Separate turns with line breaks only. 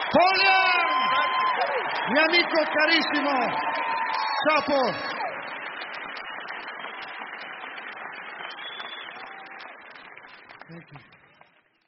Polian, mio amico carissimo, ciao Paul. Thank you.